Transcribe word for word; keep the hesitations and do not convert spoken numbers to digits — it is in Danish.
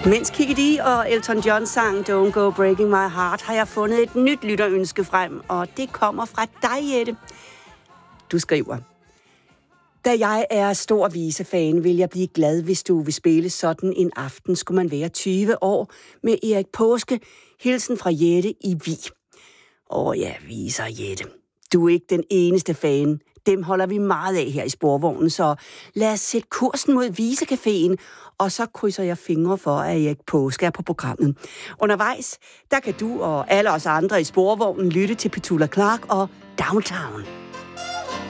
Mens Kikki Dee og Elton John sang Don't Go Breaking My Heart, har jeg fundet et nyt lytterønske frem, og det kommer fra dig, Jette. Du skriver: Da jeg er stor visefan, vil jeg blive glad, hvis du vil spille sådan en aften. Skulle man være tyve år med Erik Paaske. Hilsen fra Jette i Vig. Åh ja, viser Jette. Du er ikke den eneste fan. Dem holder vi meget af her i Sporvognen, så lad os sætte kursen mod Visecaféen, og så krydser jeg fingre for, at Erik Paaske er på programmet. Undervejs, der kan du og alle os andre i Sporvognen lytte til Petula Clark og Downtown.